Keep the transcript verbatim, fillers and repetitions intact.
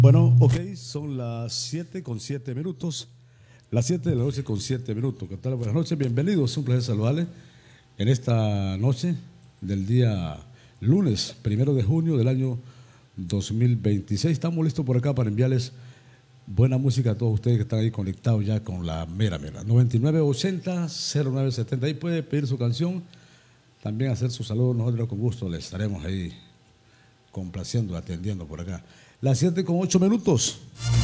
Bueno, ok, son las siete con siete minutos. Las siete de la noche con siete minutos. ¿Qué tal? Buenas noches, bienvenidos. Es un placer saludarles en esta noche del día lunes, primero de junio del año dos mil veintiséis. Estamos listos por acá para enviarles buena música a todos ustedes que están ahí conectados ya con la mera mera. noventa y nueve ochenta cero nueve setenta. Ahí puede pedir su canción, también hacer su saludo. Nosotros con gusto les estaremos ahí complaciendo, atendiendo por acá. Las siete con ocho minutos.